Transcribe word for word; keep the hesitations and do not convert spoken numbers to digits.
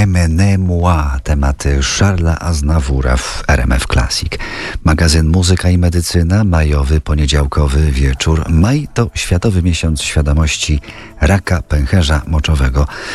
Emene moi, tematy Charlesa Aznavoura w R M F Classic. Magazyn Muzyka i Medycyna, majowy, poniedziałkowy wieczór. Maj to Światowy Miesiąc Świadomości Raka Pęcherza Moczowego.